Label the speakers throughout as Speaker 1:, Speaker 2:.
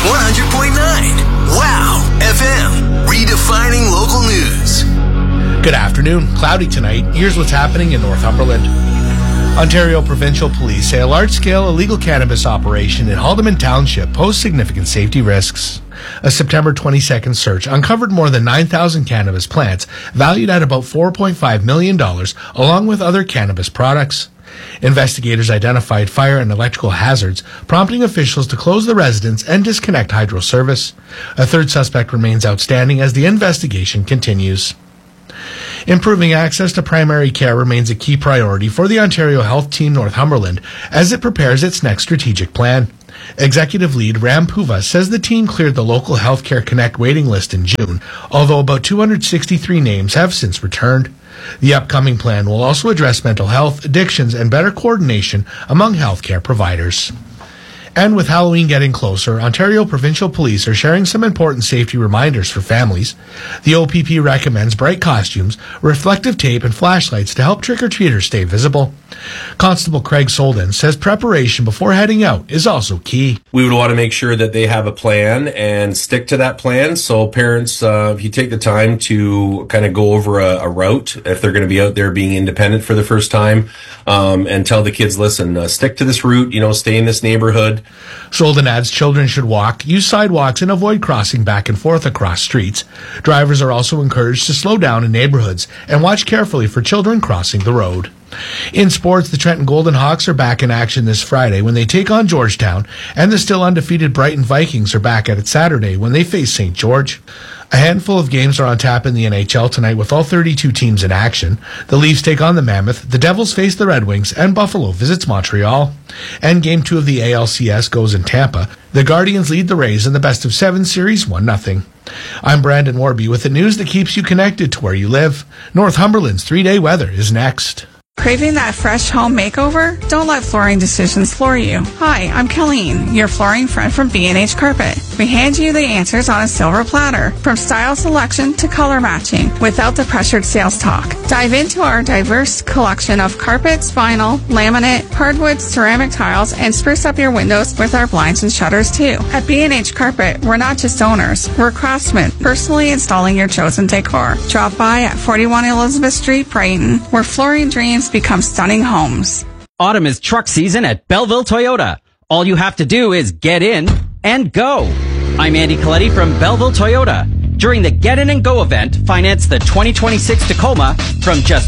Speaker 1: 100.9 Wow FM, redefining local news.
Speaker 2: Good afternoon. Cloudy tonight. Here's what's happening in Northumberland. Ontario Provincial Police say a large-scale illegal cannabis operation in Haldimand Township posed significant safety risks. A September 22nd search uncovered more than 9,000 cannabis plants valued at about $4.5 million, along with other cannabis products. Investigators identified fire and electrical hazards, prompting officials to close the residence and disconnect hydro service. A third suspect remains outstanding as the investigation continues. Improving access to primary care remains a key priority for the Ontario Health Team Northumberland as it prepares its next strategic plan. Executive lead Ram Puva says the team cleared the local Healthcare Connect waiting list in June, although about 263 names have since returned. The upcoming plan will also address mental health, addictions, and better coordination among healthcare providers. And with Halloween getting closer, Ontario Provincial Police are sharing some important safety reminders for families. The OPP recommends bright costumes, reflective tape, and flashlights to help trick-or-treaters stay visible. Constable Craig Solden says preparation before heading out is also key.
Speaker 3: We would want to make sure that they have a plan and stick to that plan. So parents, if you take the time to kind of go over a route, if they're going to be out there being independent for the first time, and tell the kids, listen, stick to this route, stay in this neighborhood.
Speaker 2: Solden adds children should walk, use sidewalks, and avoid crossing back and forth across streets. Drivers are also encouraged to slow down in neighborhoods and watch carefully for children crossing the road. In sports, the Trenton Golden Hawks are back in action this Friday when they take on Georgetown, and the still undefeated Brighton Vikings are back at it Saturday when they face St. George. A handful of games are on tap in the NHL tonight with all 32 teams in action. The Leafs take on the Mammoth, the Devils face the Red Wings, and Buffalo visits Montreal. And Game 2 of the ALCS goes in Tampa. The Guardians lead the Rays in the best-of-7 series 1-0. I'm Brandon Warby with the news that keeps you connected to where you live. Northumberland's 3-day weather is next.
Speaker 4: Craving that fresh home makeover? Don't let Flooring Decisions floor you. Hi, I'm Colleen, your flooring friend from B&H Carpet. We hand you the answers on a silver platter, from style selection to color matching, without the pressured sales talk. Dive into our diverse collection of carpets, vinyl, laminate, hardwood, ceramic tiles, and spruce up your windows with our blinds and shutters too. At B&H Carpet, we're not just owners, we're craftsmen, personally installing your chosen decor. Drop by at 41 Elizabeth Street, Brighton, where flooring dreams become stunning homes.
Speaker 5: Autumn is truck season at Belleville Toyota. All you have to do is get in and go. I'm Andy Coletti from Belleville Toyota. During the Get In and Go event, finance the 2026 Tacoma from just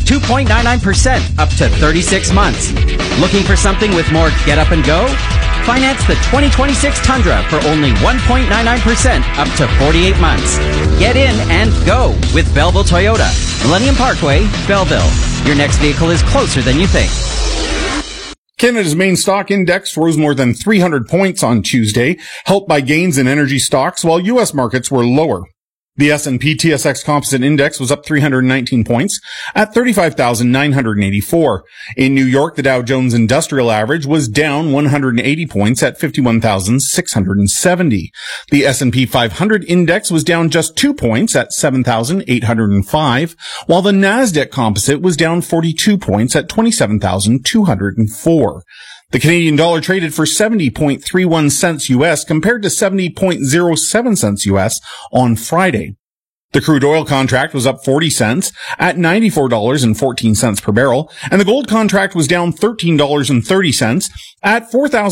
Speaker 5: 2.99% up to 36 months. Looking for something with more get up and go? Finance the 2026 Tundra for only 1.99% up to 48 months. Get in and go with Belleville Toyota. Millennium Parkway, Belleville. Your next vehicle is closer than you think.
Speaker 6: Canada's main stock index rose more than 300 points on Tuesday, helped by gains in energy stocks, while U.S. markets were lower. The S&P TSX Composite Index was up 319 points at 35,984. In New York, the Dow Jones Industrial Average was down 180 points at 51,670. The S&P 500 Index was down just 2 points at 7,805, while the Nasdaq Composite was down 42 points at 27,204. The Canadian dollar traded for 70.31 cents U.S. compared to 70.07 cents U.S. on Friday. The crude oil contract was up 40 cents at $94.14 per barrel, and the gold contract was down $13.30 at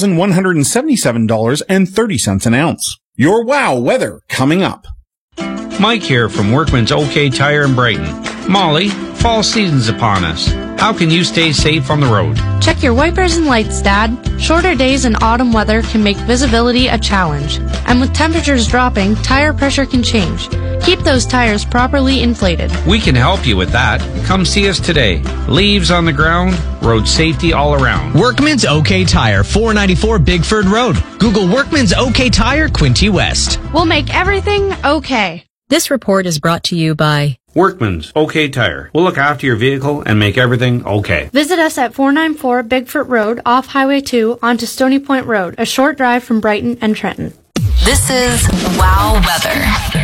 Speaker 6: $4,177.30 an ounce. Your wow weather coming up.
Speaker 7: Mike here from Workman's OK Tire in Brighton. Molly, fall season's upon us. How can you stay safe on the road?
Speaker 8: Check your wipers and lights, Dad. Shorter days and autumn weather can make visibility a challenge. And with temperatures dropping, tire pressure can change. Keep those tires properly inflated.
Speaker 7: We can help you with that. Come see us today. Leaves on the ground, road safety all around.
Speaker 9: Workman's OK Tire, 494 Bigford Road. Google Workman's OK Tire, Quinte West.
Speaker 8: We'll make everything okay.
Speaker 10: This report is brought to you by
Speaker 7: Workman's OK Tire. We'll look after your vehicle and make everything okay.
Speaker 8: Visit us at 494 Bigfoot Road off Highway 2 onto Stony Point Road, a short drive from Brighton and Trenton.
Speaker 1: This is Wow Weather.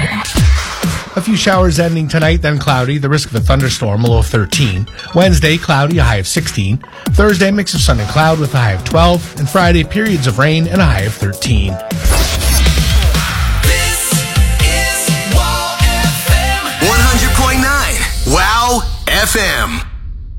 Speaker 2: A few showers ending tonight, then cloudy. The risk of a thunderstorm, a low of 13. Wednesday, cloudy, a high of 16. Thursday, mix of sun and cloud with a high of 12. And Friday, periods of rain and a high of 13.
Speaker 1: FM.